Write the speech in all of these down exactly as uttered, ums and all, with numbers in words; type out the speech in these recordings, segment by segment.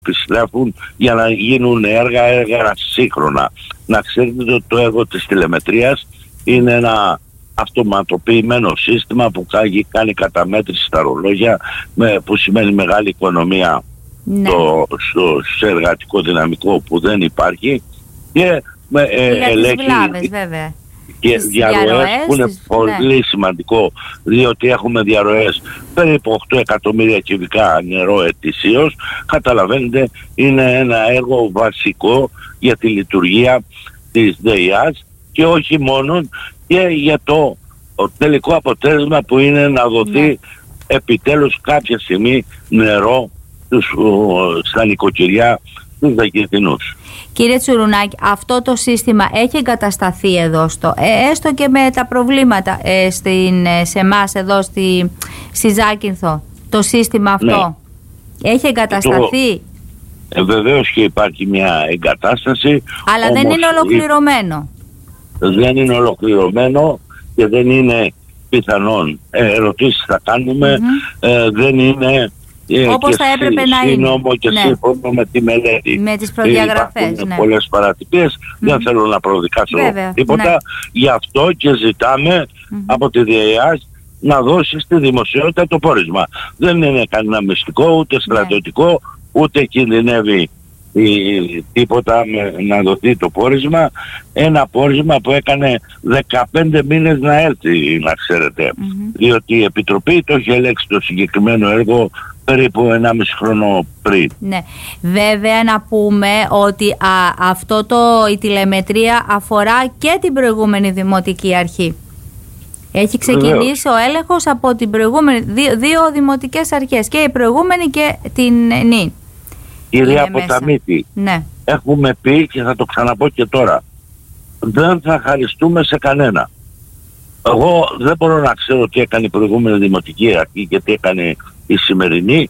επιστρέφουν για να γίνουν έργα, έργα σύγχρονα. Να ξέρετε ότι το έργο της τηλεμετρίας είναι ένα αυτοματοποιημένο σύστημα που κάνει, κάνει καταμέτρηση στα ρολόγια, με, που σημαίνει μεγάλη οικονομία, ναι, το, στο, στο εργατικό δυναμικό που δεν υπάρχει, και με ε, ελέγχει βλάβες, βέβαια. Και διαρροές, διαρροές που είναι τις... πολύ ναι. σημαντικό, διότι έχουμε διαρροές περίπου οκτώ εκατομμύρια κυβικά νερό ετησίως. Καταλαβαίνετε, είναι ένα έργο βασικό για τη λειτουργία της ΔΕΙΑΣ και όχι μόνο, και για το τελικό αποτέλεσμα που είναι να δοθεί ναι. επιτέλους κάποια στιγμή νερό στους, στα νοικοκυριά τους Δακηθινούς. Κύριε Τσουρουνάκη, αυτό το σύστημα έχει εγκατασταθεί εδώ στο, ε, έστω και με τα προβλήματα ε, στην, σε εμάς εδώ στη, στη Ζάκυνθο, το σύστημα αυτό ναι. έχει εγκατασταθεί? Το, ε, βεβαίως και υπάρχει μια εγκατάσταση, αλλά όμως δεν είναι ολοκληρωμένο. Δεν είναι ολοκληρωμένο και δεν είναι πιθανόν. Ε, ερωτήσεις θα κάνουμε, mm-hmm. ε, δεν είναι... Όπως θα έπρεπε να είναι. Σύνομο και ναι. σύμφωνο με τη μελέτη. Με τις προδιαγραφές. Υπάρχουν ναι. πολλές παρατυπίες. Mm-hmm. Δεν θέλω να προδικάσω Βέβαια, τίποτα. Ναι. Γι' αυτό και ζητάμε mm-hmm. από τη ΔΕΙΑΣ να δώσει στη δημοσιότητα το πόρισμα. Δεν είναι κανένα μυστικό, ούτε στρατιωτικό, ναι. ούτε κινδυνεύει ή, τίποτα με, να δοθεί το πόρισμα. Ένα πόρισμα που έκανε δεκαπέντε μήνες να έρθει, να ξέρετε. Mm-hmm. Διότι η Επιτροπή το έχει ελέγξει το συγκεκριμένο έργο περίπου ενάμιση χρόνο πριν. Ναι. Βέβαια να πούμε ότι α, αυτό το, η τηλεμετρία αφορά και την προηγούμενη Δημοτική Αρχή. Έχει ξεκινήσει Βεβαίως. ο έλεγχος από την προηγούμενη, δύο, δύο δημοτικές αρχές, και η προηγούμενη και την νη. Κυρία Ποταμίτη, ναι. έχουμε πει και θα το ξαναπώ και τώρα, δεν θα χαριστούμε σε κανένα. Εγώ δεν μπορώ να ξέρω τι έκανε η προηγούμενη Δημοτική Αρχή και τι έκανε η σημερινή.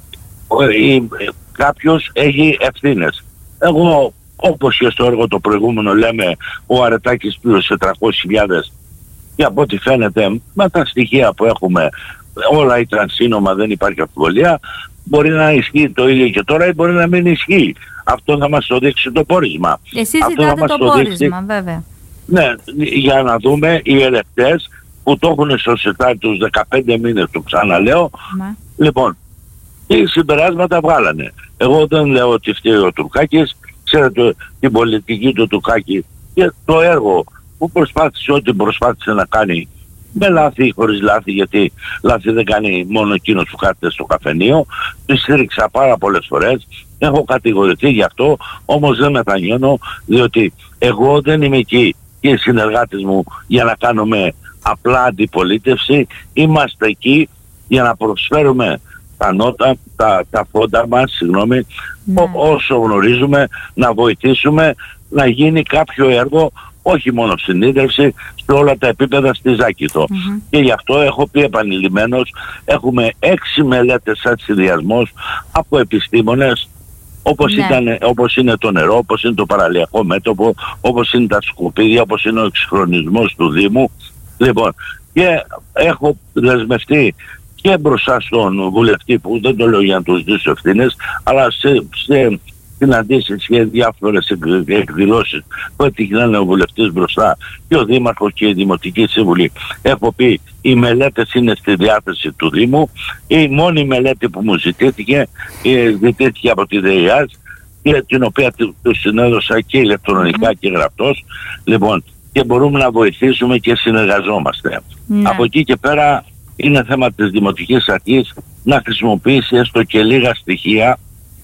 Κάποιος έχει ευθύνες. Εγώ, όπως και στο έργο το προηγούμενο, λέμε ο Αρετάκης πλήρωσε τριακόσιες χιλιάδες και από ό,τι φαίνεται με τα στοιχεία που έχουμε όλα ήταν σύνομα, δεν υπάρχει αμφιβολία. Μπορεί να ισχύει το ίδιο και τώρα ή μπορεί να μην ισχύει. Αυτό θα μας το δείξει το πόρισμα. Εσείς ζητάτε το, το πόρισμα, βέβαια. Ναι, για να δούμε οι ελεκτές που το έχουν στο σετάρι τους δεκαπέντε μήνες, το ξαναλέω. Μα. Λοιπόν, οι συμπεράσματα βγάλανε. Εγώ δεν λέω ότι φταίει ο Τουρκάκης, ξέρετε την πολιτική του Τουρκάκη και το έργο που προσπάθησε, ό,τι προσπάθησε να κάνει, με λάθη ή χωρίς λάθη, γιατί λάθη δεν κάνει μόνο εκείνος που κάθεται στο καφενείο. Τη στήριξα πάρα πολλές φορές, έχω κατηγορηθεί γι' αυτό, όμως δεν μετανιώνω, διότι εγώ δεν είμαι εκεί και οι συνεργάτες μου για να κάνουμε απλά αντιπολίτευση. Είμαστε εκεί για να προσφέρουμε τα νότα, τα, τα φόντα μας, συγγνώμη, ναι. όσο γνωρίζουμε, να βοηθήσουμε να γίνει κάποιο έργο, όχι μόνο στην ίδρυυση, σε όλα τα επίπεδα στη Ζάκυνθο. Mm-hmm. Και γι' αυτό έχω πει επανειλημμένος, έχουμε έξι μελέτες σαν συνδυασμός από επιστήμονες, όπως, ναι. ήταν, όπως είναι το νερό, όπως είναι το παραλιακό μέτωπο, όπως είναι τα σκουπίδια, όπως είναι ο εξυγχρονισμός του Δήμου. Λοιπόν, και έχω δεσμευτεί και μπροστά στον βουλευτή, που δεν το λέω για να τους ζητήσω ευθύνες, αλλά σε, σε συναντήσεις και διάφορες εκδηλώσεις που έτυχε ο βουλευτής μπροστά και ο δήμαρχος και η Δημοτική Σύμβουλη. Έχω πει, οι μελέτες είναι στη διάθεση του Δήμου. Η μόνη μελέτη που μου ζητήθηκε, ζητήθηκε από τη ΔΕΙΑΣ, και την οποία του συνέδωσα και ηλεκτρονικά mm-hmm. και γραπτός. Λοιπόν, και μπορούμε να βοηθήσουμε και συνεργαζόμαστε. Ναι. Από εκεί και πέρα είναι θέμα της Δημοτικής Αρχής να χρησιμοποιήσει έστω και λίγα στοιχεία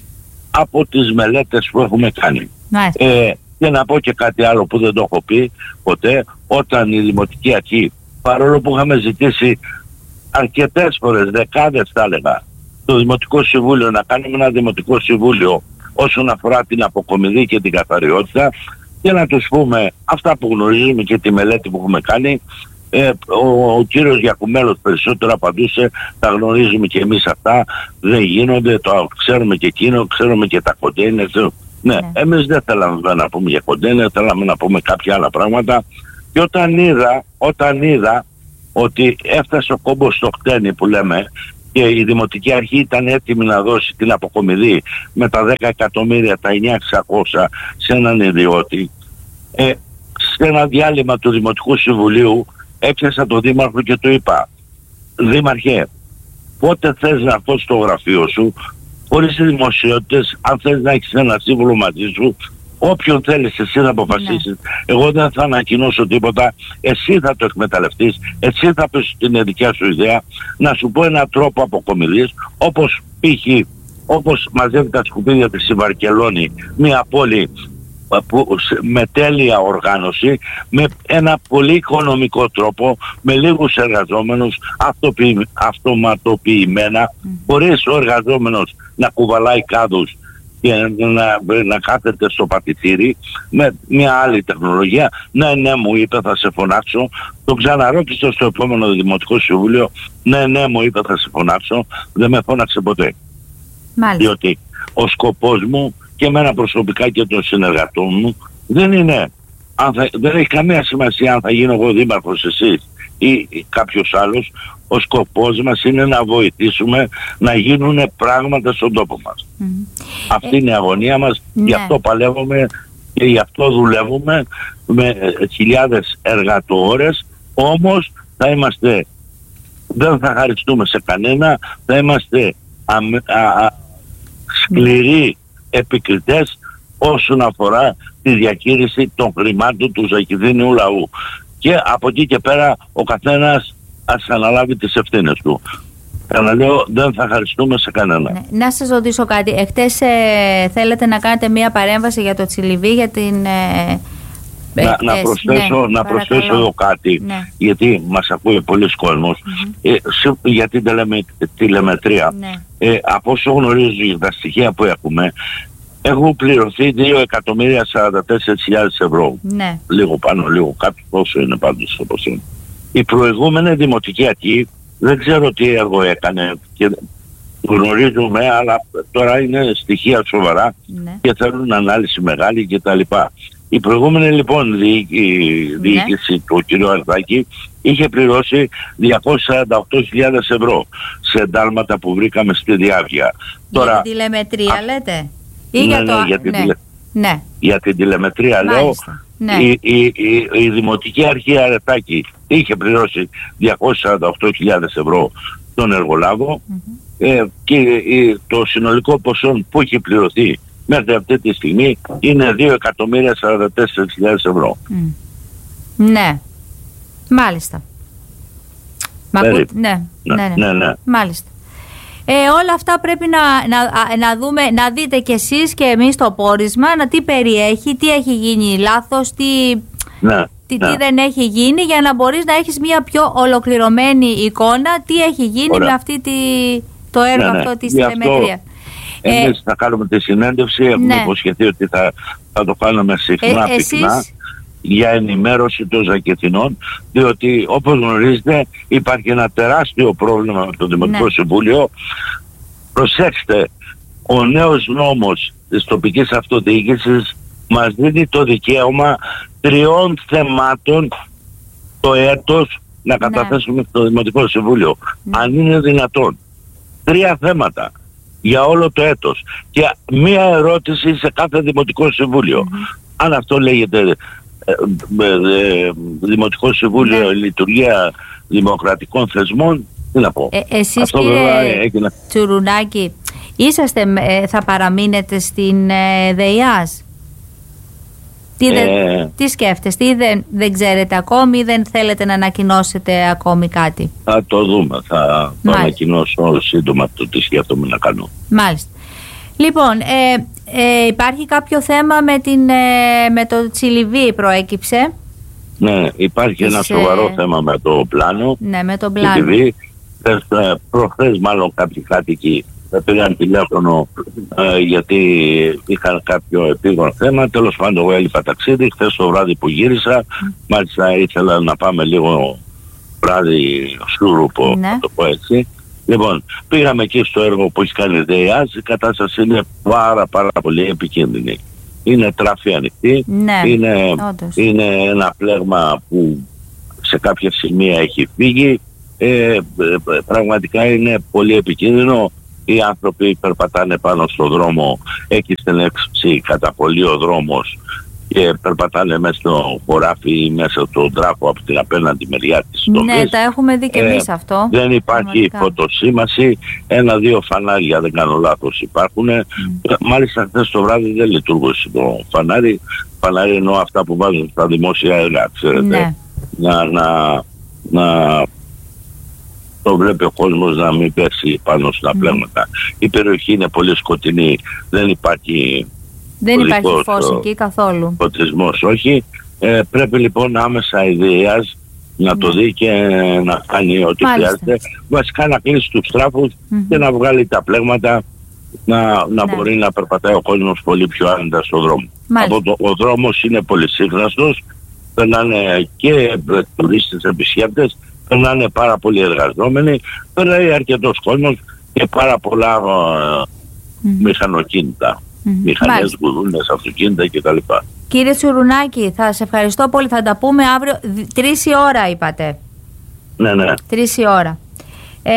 από τις μελέτες που έχουμε κάνει. Nice. Ε, και να πω και κάτι άλλο που δεν το έχω πει ποτέ, όταν η Δημοτική Αρχή, παρόλο που είχαμε ζητήσει αρκετές φορές, δεκάδες θα έλεγα, το Δημοτικό Συμβούλιο να κάνουμε ένα Δημοτικό Συμβούλιο όσον αφορά την αποκομιδή και την καθαριότητα, και να τους πούμε αυτά που γνωρίζουμε και τη μελέτη που έχουμε κάνει. Ε, ο, ο κύριος Γιακουμέλος περισσότερο απαντούσε, τα γνωρίζουμε και εμείς αυτά, δεν γίνονται, το ξέρουμε και εκείνο, ξέρουμε και τα κοντέινερ. Ναι, ναι, εμείς δεν θέλαμε να πούμε για κοντέινερ, θέλαμε να πούμε κάποια άλλα πράγματα. Και όταν είδα, όταν είδα ότι έφτασε ο κόμπος στο χτένι που λέμε και η Δημοτική Αρχή ήταν έτοιμη να δώσει την αποκομιδή με τα δέκα εκατομμύρια, τα εννιά χιλιάδες εξακόσια σε έναν ιδιώτη, ε, σε ένα διάλειμμα του Δημοτικού Συμβουλίου έπιασα τον Δήμαρχο και του είπα, Δήμαρχε, πότε θες να έρθω στο γραφείο σου, χωρίς δημοσιότητες, αν θες να έχεις ένα σύμβουλο μαζί σου, όποιον θέλεις εσύ να αποφασίσεις, ναι. Εγώ δεν θα ανακοινώσω τίποτα, εσύ θα το εκμεταλλευτείς, εσύ θα πεις την δικιά σου ιδέα, να σου πω έναν τρόπο αποκομιδής, όπως π.χ. όπως μαζεύει τα σκουπίδια της η Βαρκελόνη, μια πόλη που, με τέλεια οργάνωση, με ένα πολύ οικονομικό τρόπο, με λίγους εργαζόμενους, αυτοποιη, αυτοματοποιημένα, mm. χωρίς ο εργαζόμενος να κουβαλάει κάδους και να, να κάθεται στο πατητήρι, με μια άλλη τεχνολογία. Ναι, ναι, μου είπε, θα σε φωνάξω. Το ξαναρώτησα στο επόμενο Δημοτικό Συμβούλιο. Ναι, ναι, μου είπε, θα σε φωνάξω. Δεν με φώναξε ποτέ. Μάλιστα. Διότι ο σκοπός μου και εμένα προσωπικά και των συνεργατών μου δεν είναι, αν θα, δεν έχει καμία σημασία αν θα γίνω εγώ δήμαρχος, εσείς ή, ή κάποιος άλλος. Ο σκοπός μας είναι να βοηθήσουμε να γίνουν πράγματα στον τόπο μας. Mm. Αυτή είναι η αγωνία μας, ναι. Γι' αυτό παλεύουμε και γι' αυτό δουλεύουμε με χιλιάδες εργατοώρες, όμως θα είμαστε, δεν θα χαριστούμε σε κανένα, θα είμαστε α, α, α, σκληροί επικριτές όσον αφορά τη διαχείριση των χρημάτων του Ζακηδίνιου λαού. Και από εκεί και πέρα ο καθένας ας αναλάβει τις ευθύνες του. Ξαναλέω, δεν θα χαριστούμε σε κανένα. Ναι. Να σας ρωτήσω κάτι. Εχθές ε, θέλετε να κάνετε μία παρέμβαση για το Τσιλιβί, για την... Ε, να, να προσθέσω, ναι, να προσθέσω εδώ κάτι, ναι. Γιατί μας ακούει πολλοί κόσμος. Mm-hmm. ε, σε, για την τελεμε, τηλεμετρία. Ναι. Ε, από όσο γνωρίζω τα στοιχεία που έχουμε, έχουν πληρωθεί δύο εκατομμύρια σαράντα τέσσερις χιλιάδες ευρώ. Ναι. Λίγο πάνω, λίγο κάτω, πόσο είναι πάντως το ποσό. Η προηγούμενη Δημοτική Αρχή δεν ξέρω τι έργο έκανε και γνωρίζουμε, αλλά τώρα είναι στοιχεία σοβαρά, ναι. Και θέλουν ανάλυση μεγάλη κτλ. Η προηγούμενη λοιπόν διοίκηση, ναι. Του κ. Αρδάκη είχε πληρώσει διακόσιες σαράντα οκτώ χιλιάδες ευρώ σε εντάλματα που βρήκαμε στη διάρκεια. Για τώρα, την τηλεμετρία α... λέτε? Ή ναι, για, το... ναι, για, την ναι. Τηλε... Ναι. για την τηλεμετρία. Μάλιστα. Λέω, ναι. η, η, η, η Δημοτική Αρχή Αρετάκη είχε πληρώσει διακόσιες σαράντα οκτώ χιλιάδες ευρώ στον εργολάβο, mm-hmm. ε, και ε, το συνολικό ποσό που έχει πληρωθεί μέχρι αυτή τη στιγμή είναι δύο εκατομμύρια σαράντα τέσσερις χιλιάδες ευρώ. Mm. Ναι, μάλιστα. Μα ναι. Ναι, ναι, ναι. ναι, ναι. Μάλιστα. Ε, όλα αυτά πρέπει να, να, να δούμε, να δείτε κι εσείς και εμείς το πόρισμα, να τι περιέχει, τι έχει γίνει λάθος, τι, ναι, τι, ναι. τι δεν έχει γίνει, για να μπορείς να έχεις μια πιο ολοκληρωμένη εικόνα τι έχει γίνει. Ωραία. Με αυτή τη, το έργο, ναι, ναι. Αυτό της τηλεμετρίας. Εμείς ε, θα κάνουμε τη συνέντευξη, έχουμε, ναι. Υποσχεθεί ότι θα, θα το κάνουμε συχνά, ε, πυκνά, για ενημέρωση των Ζακετινών, διότι όπως γνωρίζετε υπάρχει ένα τεράστιο πρόβλημα με το Δημοτικό, ναι. Συμβούλιο. Προσέξτε, ο νέος νόμος της τοπικής αυτοδιοίκησης μας δίνει το δικαίωμα τριών θεμάτων το έτος να καταθέσουμε, ναι. Στο Δημοτικό Συμβούλιο. Ναι. Αν είναι δυνατόν. Τρία θέματα για όλο το έτος και μία ερώτηση σε κάθε Δημοτικό Συμβούλιο. Mm-hmm. Αν αυτό λέγεται ε, ε, ε, Δημοτικό Συμβούλιο, ναι. Λειτουργία δημοκρατικών θεσμών, τι να πω. Ε, εσείς αυτό, κύριε βέβαια, Τσουρουνάκη, είσαστε, ε, θα παραμείνετε στην ε, ΔΕΙΑΣ? Τι, ε, δε, τι σκέφτεστε, ή δεν, δεν ξέρετε ακόμη, ή δεν θέλετε να ανακοινώσετε ακόμη κάτι? Θα το δούμε, θα το ανακοινώσω σύντομα το τι σκέφτομαι να κάνω. Μάλιστα. Λοιπόν, ε, ε, υπάρχει κάποιο θέμα με, την, ε, με το Τσιλιβί προέκυψε? Ναι, υπάρχει Είσαι... ένα σοβαρό θέμα με το πλάνο. Ναι, με το πλάνο. Τσιλιβί, προχθές μάλλον κάποιοι κάτοικοι θα πήραν τηλέφωνο ε, γιατί είχαν κάποιο επίγον θέμα. Τέλος πάντων, εγώ έλειπα ταξίδι. Χθες το βράδυ που γύρισα, mm. μάλιστα ήθελα να πάμε λίγο βράδυ σούρουπο, ναι. Να το πω έτσι. Λοιπόν, πήγαμε εκεί στο έργο που έχει κάνει η ΔΕΙΑΣ. Η κατάσταση είναι πάρα πάρα πολύ επικίνδυνη. Είναι τράφη ανοιχτή, ναι, είναι, είναι ένα πλέγμα που σε κάποια σημεία έχει φύγει. ε, ε, πραγματικά είναι πολύ επικίνδυνο. Οι άνθρωποι περπατάνε πάνω στο δρόμο, έχει στενέψει κατά πολύ ο δρόμος και περπατάνε μέσα στο χωράφι ή μέσα στον τράκο από την απέναντι μεριά της τομής. Ναι, τα έχουμε δει και εμείς ε, αυτό. Δεν υπάρχει φωτοσήμαση, ένα-δύο φανάρια, δεν κάνω λάθος, υπάρχουν. Mm. Μάλιστα χθες το βράδυ δεν λειτουργούσε το φανάρι. Φανάρι εννοώ αυτά που βάζουν στα δημόσια έργα, ξέρετε. Ναι. Να, να, να το βλέπει ο κόσμος να μην πέσει πάνω στα mm. πλέγματα. Η περιοχή είναι πολύ σκοτεινή, δεν υπάρχει... Δεν υπάρχει φως εκεί καθόλου. Φωτισμός, όχι. Ε, πρέπει λοιπόν άμεσα ιδέας να mm. το δει και να κάνει ό,τι χρειάζεται. Βασικά να κλείσει τους τράφους mm-hmm. και να βγάλει τα πλέγματα, να, να ναι. μπορεί να περπατάει ο κόσμος πολύ πιο άνετα στον δρόμο. Από το, ο δρόμος είναι πολύ σύγχρονος, περνάνε και τουρίστες επισκέπτες, περνάνε πάρα πολλοί εργαζόμενοι, περνάει αρκετός κόσμος και πάρα πολλά uh, mm. μηχανοκίνητα. Mm-hmm. Μηχανές, γουδούνες, αυτοκίνητα κτλ. Κύριε Τσουρουνάκη, θα σε ευχαριστώ πολύ. Θα τα πούμε αύριο. Τρεις η ώρα είπατε. Ναι, ναι. Τρεις η ώρα. Ε,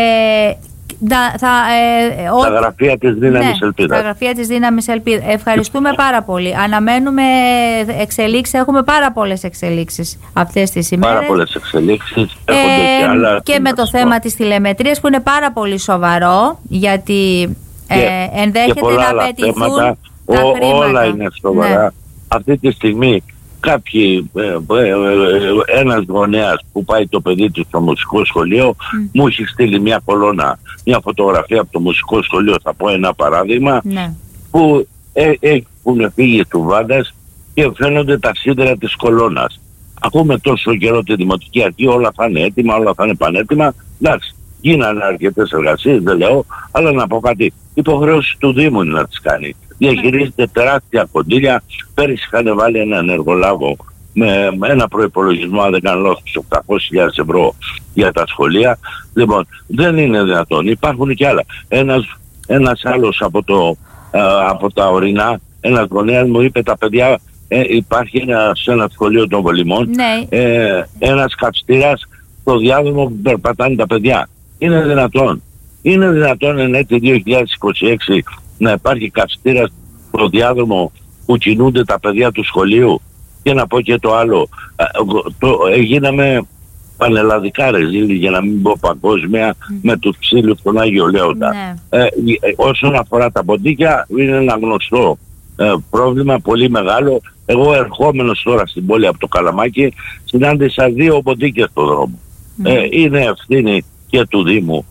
θα, θα, ε, τα ό, γραφεία της Δύναμης ναι, Ελπίδας. Τα γραφεία της Δύναμης Ελπίδας. Ευχαριστούμε πάρα πολύ. Αναμένουμε εξελίξεις. Έχουμε πάρα πολλές εξελίξεις αυτές τις ημέρες. Πάρα πολλές εξελίξεις. Ε, και, άλλα, και με το θέμα της τηλεμετρίας που είναι πάρα πολύ σοβαρό, γιατί και, ε, ενδέχεται και να απαιτηθούν θέματα, τα ο, χρήματα. Όλα είναι σοβαρά. Ναι. Αυτή τη στιγμή κάποιοι, ε, ε, ε, ένας γονέας που πάει το παιδί του στο μουσικό σχολείο mm. μου έχει στείλει μια κολόνα, μια φωτογραφία από το μουσικό σχολείο, θα πω ένα παράδειγμα, ναι. που ε, έχουν φύγει του Βάντας και φαίνονται τα σίδερα της κολόνας. Ακούμε τόσο καιρό τη Δημοτική Αρχή, όλα θα είναι έτοιμα, όλα θα είναι πανέτοιμα. Εντάξει, γίνανε αρκετές εργασίες, δεν λέω, αλλά να πω κάτι. Υποχρέωση του Δήμου είναι να τις κάνει. Διαχειρίζεται τεράστια κονδύλια. Πέρυσι είχαν βάλει έναν εργολάβο με, με ένα προϋπολογισμό, αν δεν κάνω λάθος, οκτακόσιες χιλιάδες ευρώ για τα σχολεία. Λοιπόν, δεν είναι δυνατόν. Υπάρχουν και άλλα. Ένας, ένας άλλος από, το, ε, από τα ορεινά, ένας γονέας μου είπε τα παιδιά, ε, υπάρχει ένα, σε ένα σχολείο των Βολημών, ναι. ε, ένας καυστήρας στο διάδρομο που περπατάνε τα παιδιά. Είναι δυνατόν. Είναι δυνατόν εν έτη δύο χιλιάδες είκοσι έξι να υπάρχει καυστήρας στο διάδρομο που κινούνται τα παιδιά του σχολείου? Και να πω και το άλλο, το, γίναμε πανελλαδικά ρεζίλη, για να μην πω παγκόσμια, mm. με τους ξύλους στον Άγιο Λέοντα. Ναι. Ε, όσον αφορά τα ποντίκια, είναι ένα γνωστό ε, πρόβλημα, πολύ μεγάλο. Εγώ ερχόμενος τώρα στην πόλη από το Καλαμάκι, συνάντησα δύο ποντίκια στον δρόμο. Mm. Ε, είναι ευθύνη και του Δήμου